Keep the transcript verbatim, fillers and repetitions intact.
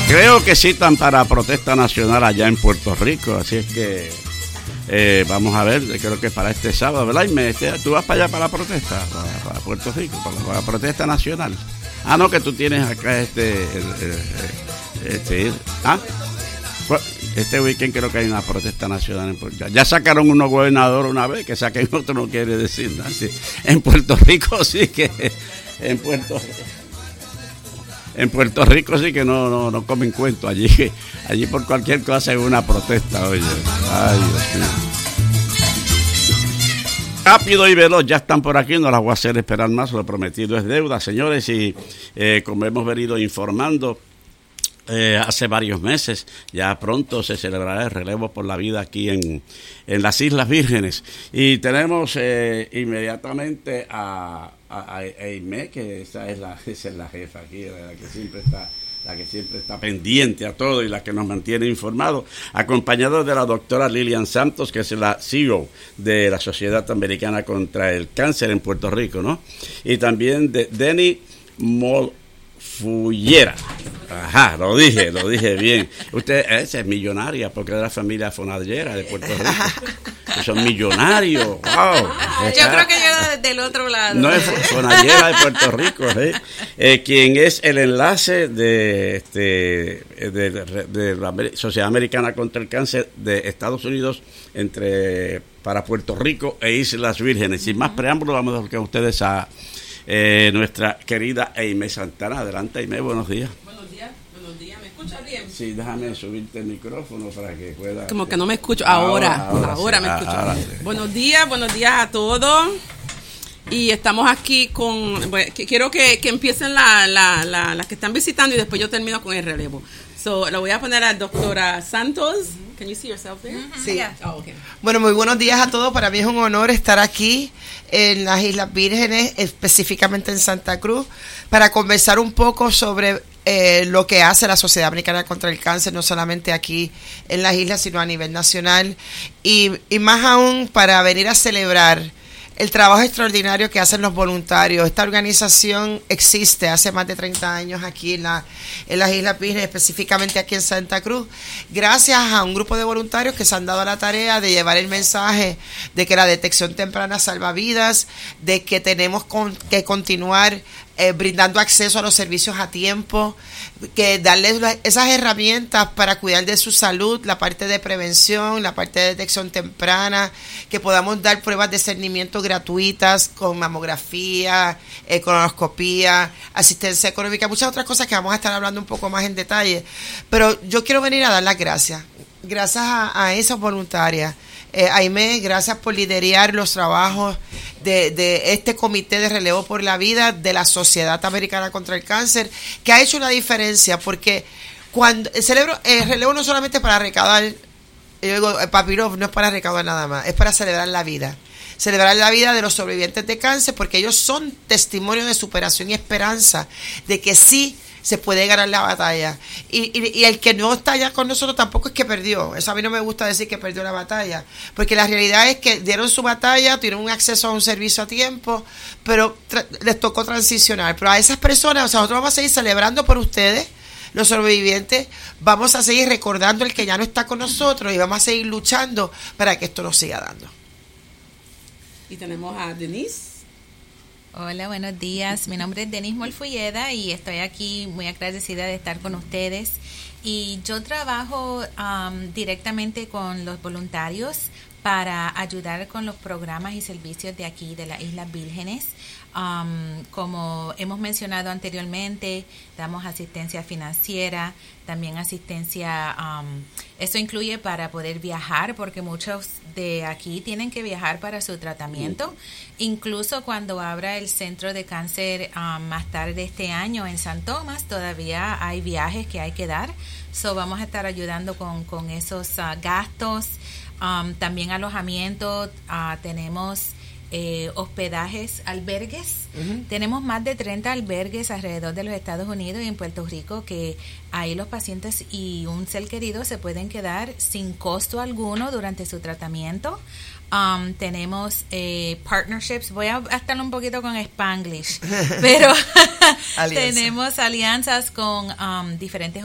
Creo que citan para protesta nacional allá en Puerto Rico, así es que eh, vamos a ver, creo que para este sábado, ¿verdad? Y me, este, ¿tú vas para allá para la protesta, para, para Puerto Rico, para, para la protesta nacional? Ah, no, que tú tienes acá este, el, el, este, ¿ah? Este weekend creo que hay una protesta nacional en Puerto Rico. Ya sacaron unos gobernadores una vez, que saquen otro no quiere decir nada. ¿Sí? En Puerto Rico sí que, en Puerto En Puerto Rico sí que no, no, no comen cuento. Allí, allí por cualquier cosa hay una protesta, oye. Ay, Dios mío. Rápido y veloz, ya están por aquí, no las voy a hacer esperar más, lo prometido es deuda, señores, y eh, como hemos venido informando eh, hace varios meses, ya pronto se celebrará el relevo por la vida aquí en, en las Islas Vírgenes, y tenemos eh, inmediatamente a, a, a Aimé, que esa es, la, esa es la jefa aquí, la que siempre está... la que siempre está pendiente a todo y la que nos mantiene informados, acompañado de la doctora Lilian Santos, que es la C E O de la Sociedad Americana contra el Cáncer en Puerto Rico, ¿no? Y también de Denny Molfullera. Ajá, lo dije, lo dije bien. Usted esa es millonaria porque es de la familia Fonallera de Puerto Rico. Que son millonarios, wow. Yo creo que yo del otro lado. No es Fonallera de Puerto Rico, ¿eh? Eh, quien es el enlace de, este, de, de, de la Sociedad Americana contra el Cáncer de Estados Unidos entre para Puerto Rico e Islas Vírgenes. Sin más preámbulos, vamos a dar con ustedes a eh, nuestra querida Aimé Santana. Adelante, Aimé, buenos días. Buenos días, buenos días. ¿Me escuchas bien? Sí, déjame subirte el micrófono para que pueda... Como que no me escucho. Ahora, ahora, ahora, ahora sí, me escucho. Ahora sí. Buenos días, buenos días a todos. Y estamos aquí con... Bueno, que quiero que, que empiecen la, la, la, las que están visitando y después yo termino con el relevo. So, lo voy a poner a la doctora Santos. Can you see yourself there? Sí. Yeah. Oh, okay. Bueno, muy buenos días a todos. Para mí es un honor estar aquí en las Islas Vírgenes, específicamente en Santa Cruz, para conversar un poco sobre eh, lo que hace la Sociedad Americana contra el Cáncer, no solamente aquí en las islas, sino a nivel nacional. Y, y más aún para venir a celebrar el trabajo extraordinario que hacen los voluntarios. Esta organización existe hace más de treinta años aquí en, la, en las Islas Vírgenes, específicamente aquí en Santa Cruz, gracias a un grupo de voluntarios que se han dado a la tarea de llevar el mensaje de que la detección temprana salva vidas, de que tenemos con, que continuar eh, brindando acceso a los servicios a tiempo, que darles esas herramientas para cuidar de su salud, la parte de prevención, la parte de detección temprana, que podamos dar pruebas de discernimiento gratuitas con mamografía, eh, colonoscopía, asistencia económica, muchas otras cosas que vamos a estar hablando un poco más en detalle. Pero yo quiero venir a dar las gracias, gracias a, a esas voluntarias. Eh, Aimé, gracias por liderar los trabajos de, de este comité de relevo por la vida de la Sociedad Americana contra el Cáncer, que ha hecho una diferencia, porque cuando el, celebro, el relevo no solamente para recaudar, yo digo, el papirov no es para recaudar nada más, es para celebrar la vida. Celebrar la vida de los sobrevivientes de cáncer, porque ellos son testimonio de superación y esperanza, de que sí se puede ganar la batalla. Y, y, y el que no está allá con nosotros tampoco es que perdió. Eso a mí no me gusta decir que perdió la batalla, porque la realidad es que dieron su batalla, tuvieron un acceso a un servicio a tiempo, pero tra- les tocó transicionar. Pero a esas personas, o sea, nosotros vamos a seguir celebrando por ustedes, los sobrevivientes, vamos a seguir recordando el que ya no está con nosotros y vamos a seguir luchando para que esto nos siga dando. Y tenemos a Denise. Hola, buenos días. Mi nombre es Denise Molfulleda y estoy aquí muy agradecida de estar con ustedes. Y yo trabajo um, directamente con los voluntarios para ayudar con los programas y servicios de aquí, de las Islas Vírgenes. Um, como hemos mencionado anteriormente, damos asistencia financiera, también asistencia, um, eso incluye para poder viajar, porque muchos de aquí tienen que viajar para su tratamiento. Incluso cuando abra el centro de cáncer um, más tarde este año en San Tomás, todavía hay viajes que hay que dar. So vamos a estar ayudando con, con esos uh, gastos. Um, también alojamiento, uh, tenemos eh, hospedajes, albergues. Uh-huh. Tenemos más de treinta albergues alrededor de los Estados Unidos y en Puerto Rico, que ahí los pacientes y un ser querido se pueden quedar sin costo alguno durante su tratamiento. Um, tenemos eh, partnerships, voy a estar un poquito con Spanglish, pero tenemos alianzas con um, diferentes